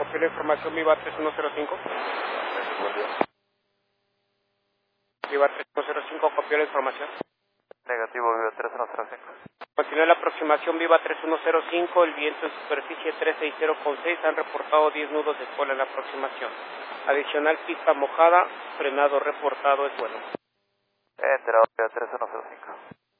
Copió la información Viva 3105. Buen día. Viva 3105, copió la información. Negativo, Viva 3105. Continúa la aproximación Viva 3105, el viento en superficie 360,6, han reportado 10 nudos de cola en la aproximación. Adicional, pista mojada, frenado reportado es bueno. Enterado, Viva 3105.